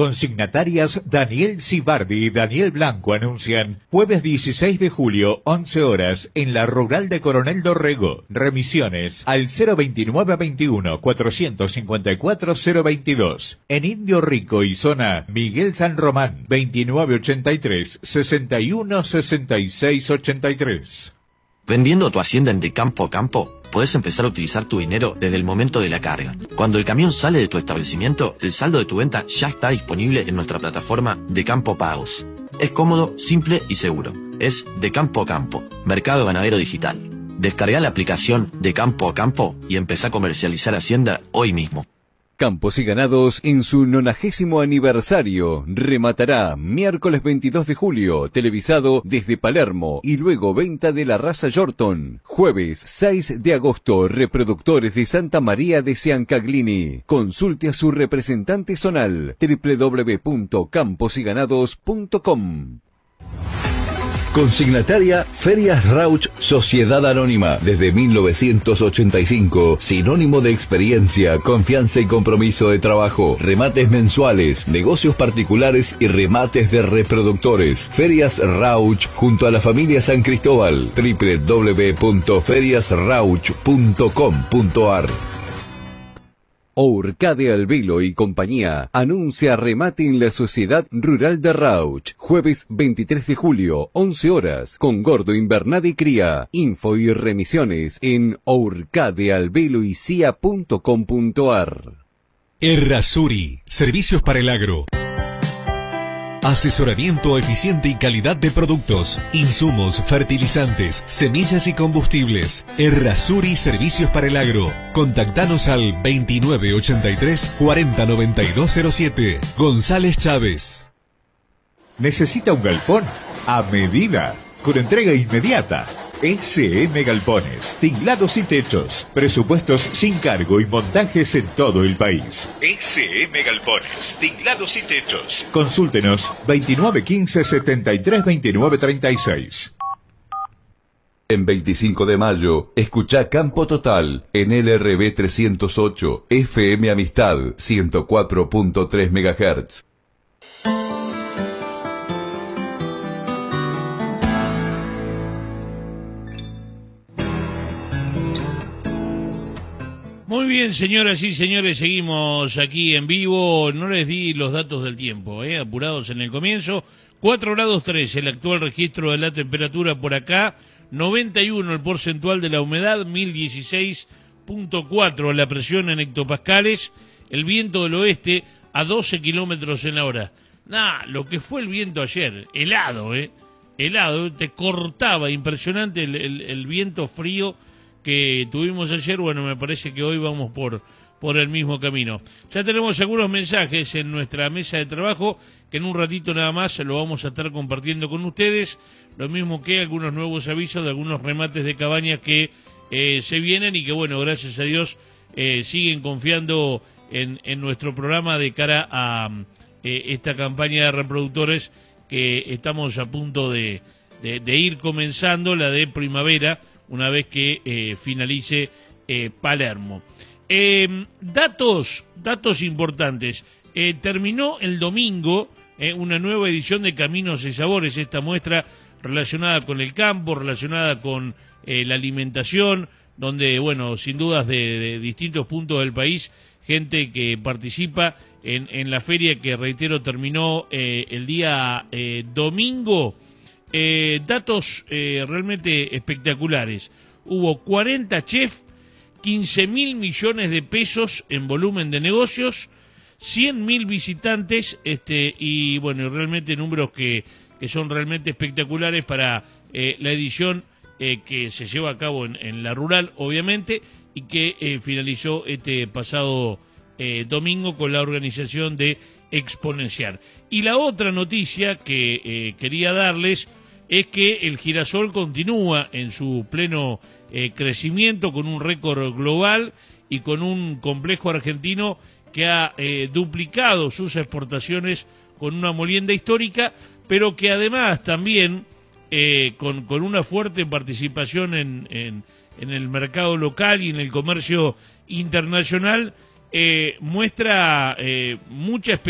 Consignatarias Daniel Sibardi y Daniel Blanco anuncian jueves 16 de julio, 11 horas, en la Rural de Coronel Dorrego. Remisiones al 02921 454 022. En Indio Rico y zona Miguel San Román, 2983 61 66 83. Vendiendo tu hacienda en De Campo a Campo, podés empezar a utilizar tu dinero desde el momento de la carga. Cuando el camión sale de tu establecimiento, el saldo de tu venta ya está disponible en nuestra plataforma De Campo Pagos. Es cómodo, simple y seguro. Es De Campo a Campo, Mercado Ganadero Digital. Descarga la aplicación De Campo a Campo y empezá a comercializar hacienda hoy mismo. Campos y Ganados en su 90º aniversario rematará miércoles 22 de julio, televisado desde Palermo y luego venta de la raza Yorkton. Jueves 6 de agosto, reproductores de Santa María de Ciancaglini. Consulte a su representante zonal www.camposyganados.com. Consignataria Ferias Rauch Sociedad Anónima, desde 1985, sinónimo de experiencia, confianza y compromiso de trabajo, remates mensuales, negocios particulares y remates de reproductores. Ferias Rauch junto a la familia San Cristóbal, www.feriasrauch.com.ar. Ourcade Albelo y compañía anuncia remate en la Sociedad Rural de Rauch, jueves 23 de julio, 11 horas, con Gordo Invernada y Cría. Info y remisiones en ourcadealbeloycia.com.ar. Errázuri, servicios para el agro. Asesoramiento eficiente y calidad de productos, insumos, fertilizantes, semillas y combustibles. Errázuri Servicios para el Agro. Contactanos al 2983 409207. González Chávez. ¿Necesita un galpón? A medida, con entrega inmediata. SM Galpones, tinglados y techos, presupuestos sin cargo y montajes en todo el país. SM Galpones, tinglados y techos. Consúltenos 2915 73 29 36. En 25 de mayo, escuchá Campo Total en LRB 308, FM Amistad 104.3 MHz. Muy bien, señoras y señores, seguimos aquí en vivo. No les di los datos del tiempo, apurados en el comienzo. 4 grados 3, el actual registro de la temperatura por acá. 91 el porcentual de la humedad, 1016.4 la presión en hectopascales. El viento del oeste a 12 kilómetros en la hora. Lo que fue el viento ayer, helado, helado, te cortaba, impresionante el viento frío que tuvimos ayer. Bueno, me parece que hoy vamos por el mismo camino. Ya tenemos algunos mensajes en nuestra mesa de trabajo, que en un ratito nada más lo vamos a estar compartiendo con ustedes, lo mismo que algunos nuevos avisos de algunos remates de cabañas que se vienen y que, bueno, gracias a Dios siguen confiando en nuestro programa de cara a esta campaña de reproductores que estamos a punto de ir comenzando, la de primavera, una vez que finalice Palermo. Datos importantes. Terminó el domingo una nueva edición de Caminos y Sabores, esta muestra relacionada con el campo, relacionada con la alimentación, donde, bueno, sin dudas de distintos puntos del país, gente que participa en la feria que, reitero, terminó el día domingo. Datos realmente espectaculares. Hubo 40 chefs, 15.000 millones de pesos en volumen de negocios, 100.000 visitantes, y bueno, realmente números que son realmente espectaculares para la edición que se lleva a cabo en la rural, obviamente, y que finalizó este pasado domingo con la organización de Exponenciar. Y la otra noticia que quería darles es que el girasol continúa en su pleno crecimiento, con un récord global y con un complejo argentino que ha duplicado sus exportaciones con una molienda histórica, pero que además también con una fuerte participación en el mercado local y en el comercio internacional, muestra mucha